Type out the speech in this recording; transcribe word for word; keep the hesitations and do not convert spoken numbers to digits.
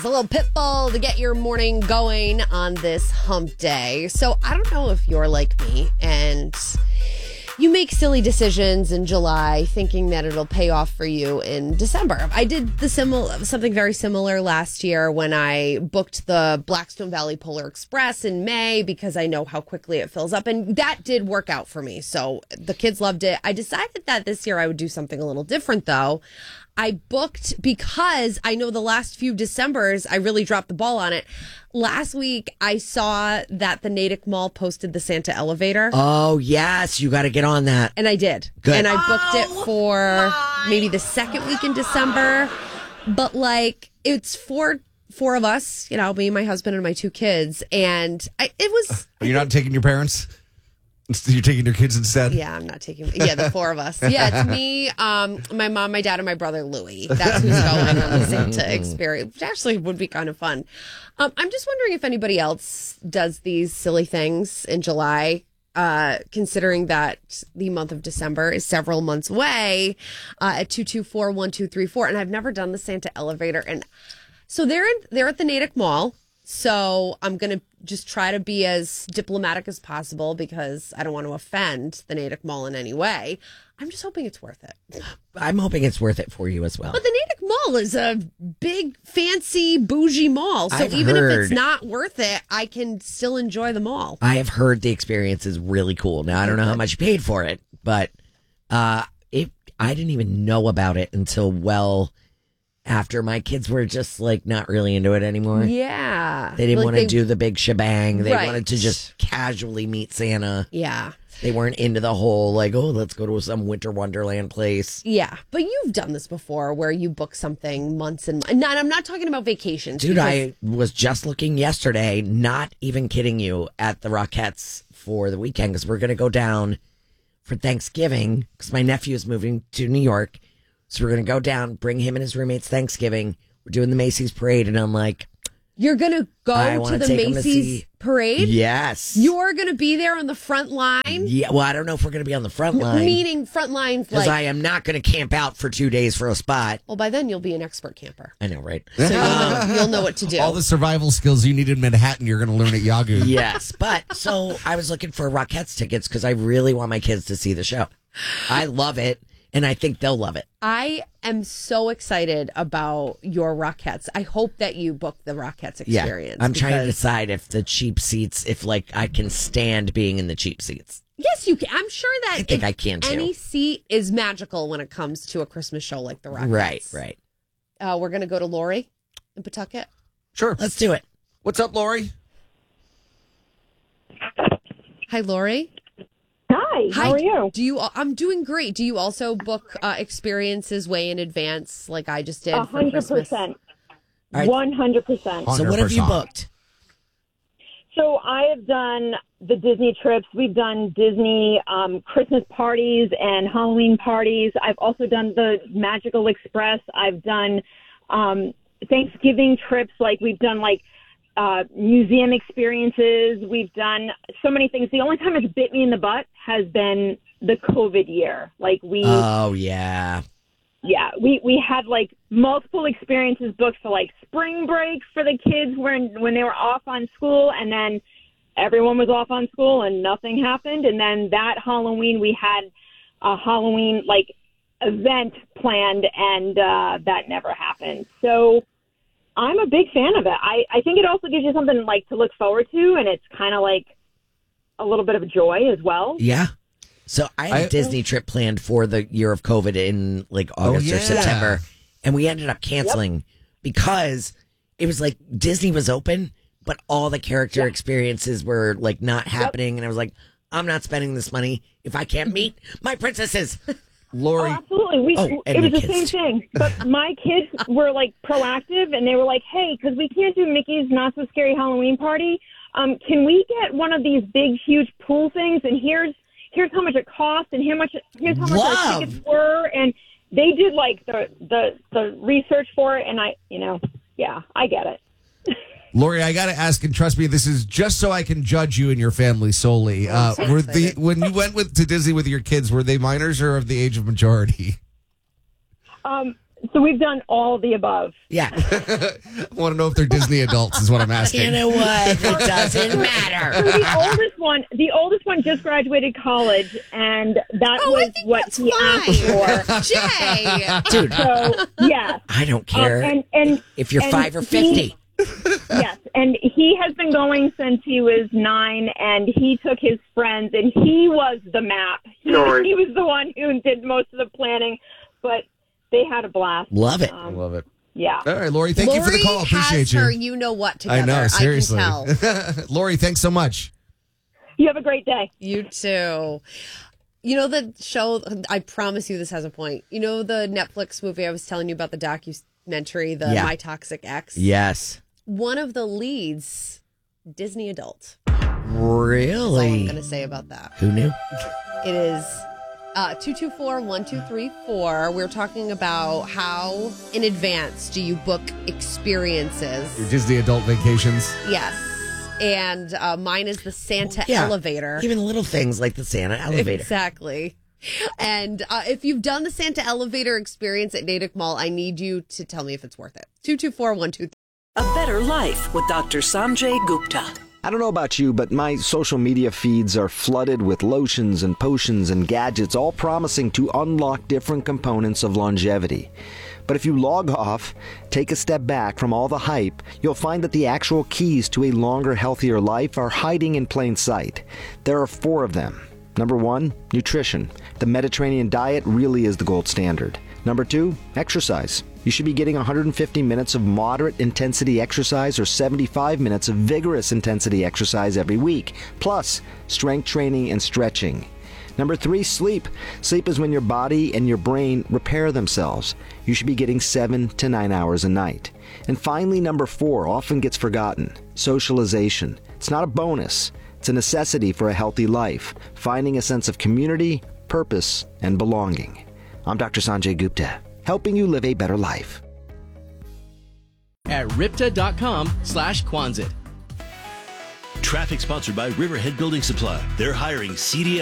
A little Pitbull to get your morning going on this hump day. So I don't know if you're like me and you make silly decisions in July thinking that it'll pay off for you in December. I did the simil- something very similar last year when I booked the Blackstone Valley Polar Express in May because I know how quickly it fills up. And that did work out for me. So the kids loved it. I decided that this year I would do something a little different, though. I booked because I know the last few Decembers, I really dropped the ball on it. Last week, I saw that the Natick Mall posted the Santa elevator. Oh, yes. You got to get on that. And I did. Good. And I booked it for maybe the second week in December. But, like, it's for four of us, you know, me, my husband, and my two kids. And I, it was... Are you not taking your parents? You're taking your kids instead? Yeah, I'm not taking... Yeah, the four of us. Yeah, it's me, um, my mom, my dad, and my brother, Louie. That's who's going on the Santa experience, which actually would be kind of fun. Um, I'm just wondering if anybody else does these silly things in July, uh, considering that the month of December is several months away, uh, at two two four, one two three four. And I've never done the Santa elevator. And so they're, in, they're at the Natick Mall. So I'm going to just try to be as diplomatic as possible because I don't want to offend the Natick Mall in any way. I'm just hoping it's worth it. I'm hoping it's worth it for you as well. But the Natick Mall is a big, fancy, bougie mall. So I've even heard, if it's not worth it, I can still enjoy the mall. I have heard the experience is really cool. Now, I don't know how much you paid for it, but uh, it, I didn't even know about it until well after my kids were just like not really into it anymore. Yeah. They didn't Like want to they- do the big shebang. They Right. wanted to just casually meet Santa. Yeah. They weren't into the whole like, oh, let's go to some winter wonderland place. Yeah. But you've done this before where you book something months and months. Not, I'm not talking about vacations. Dude, because- I was just looking yesterday, not even kidding you, at the Rockettes for the weekend because we're going to go down for Thanksgiving because my nephew is moving to New York. So we're going to go down, bring him and his roommates Thanksgiving. We're doing the Macy's parade, and I'm like, You're going to I go wanna to the take 'em to Macy's see- parade? yes. You're going to be there on the front line? Yeah, well, I don't know if we're going to be on the front line. Meaning front lines Because like... I am not going to camp out for two days for a spot. Well, by then you'll be an expert camper. I know, right? So you'll know, you'll know what to do. All the survival skills you need in Manhattan, you're going to learn at Yagoo. Yes, but so I was looking for Rockettes tickets because I really want my kids to see the show. I love it, and I think they'll love it. I am so excited about your Rockettes. I hope that you book the Rockettes experience. Yeah, I'm trying to because- decide if the cheap seats, if like I can stand being in the cheap seats. Yes, you can. I'm sure that I think if I can, too. any seat is magical when it comes to a Christmas show like the Rockettes. Right, right. Uh, we're going to go to Lori in Pawtucket. Sure. Let's do it. What's up, Lori? Hi, Lori. Hi, Hi. how are you? Do you? I'm doing great. Do you also book uh, experiences way in advance, like I just did A for hundred Christmas? percent. All right. One hundred percent. So what have you one hundred percent. booked? So I have done the Disney trips. We've done Disney um, Christmas parties and Halloween parties. I've also done the Magical Express. I've done um, Thanksgiving trips. Like we've done like uh, museum experiences. We've done so many things. The only time it's bit me in the butt has been the COVID year. Like we. Oh, yeah. Yeah, we, we had like multiple experiences booked for like spring break for the kids when when they were off on school, and then everyone was off on school and nothing happened. And then that Halloween we had a Halloween like event planned, and uh, that never happened. So I'm a big fan of it. I, I think it also gives you something like to look forward to, and it's kind of like a little bit of joy as well. Yeah. So I had a I- Disney trip planned for the year of COVID in like August yeah. or September, and we ended up canceling because it was like Disney was open, but all the character experiences were like not happening, and I was like, I'm not spending this money if I can't meet my princesses. Lori. Oh, absolutely. We, Oh, and it was my the same kids. thing. But my kids were like proactive, and they were like, hey, because we can't do Mickey's Not So Scary Halloween Party, um, can we get one of these big, huge pool things? And here's here's how much it costs, and how much here's how much Love. our tickets were. And they did like the, the, the research for it, and I, you know, yeah, I get it. Lori, I got to ask, and trust me, this is just so I can judge you and your family solely. Uh, were the when you went with to Disney with your kids, were they minors or of the age of majority? Um, So we've done all the above. Yeah. I want to know if they're Disney adults is what I'm asking. You know what? It doesn't matter. So the oldest one, the oldest one just graduated college, and that Oh, I was think what that's he asked for. Jay. Dude, So yeah, I don't care Um, and and if you're and five or he- fifty. Yes, and he has been going since he was nine, and he took his friends, and he was the map. He, he was the one who did most of the planning, but they had a blast. Love it. I love it. Yeah. All right, Lori, thank you for the Lori call. Appreciate has you. her you know what together. I know, seriously. I can tell. Lori, thanks so much. You have a great day. You too. You know the show, I promise you this has a point. You know the Netflix movie I was telling you about, the documentary, the Yeah. My Toxic Ex? Yes. One of the leads, Disney adult. That's all I'm Really? going to say about that. Who knew? It is uh, two two four, one two three four. We're talking about how in advance do you book experiences. Your Disney adult vacations. Yes. And uh, mine is the Santa Yeah. elevator. Even little things like the Santa elevator. Exactly. And uh, if you've done the Santa elevator experience at Natick Mall, I need you to tell me if it's worth it. two two four, one two three. A better life with Doctor Sanjay Gupta. I don't know about you, but my social media feeds are flooded with lotions and potions and gadgets, all promising to unlock different components of longevity. But if you log off, take a step back from all the hype, you'll find that the actual keys to a longer, healthier life are hiding in plain sight. There are four of them. Number one, nutrition. The Mediterranean diet really is the gold standard. Number two, exercise. You should be getting one hundred fifty minutes of moderate intensity exercise or seventy-five minutes of vigorous intensity exercise every week, plus strength training and stretching. Number three, sleep. Sleep is when your body and your brain repair themselves. You should be getting seven to nine hours a night. And finally, number four often gets forgotten, socialization. It's not a bonus. It's a necessity for a healthy life, finding a sense of community, purpose, and belonging. I'm Doctor Sanjay Gupta, helping you live a better life. At ripta.com slash Quonset. Traffic sponsored by Riverhead Building Supply. They're hiring C D L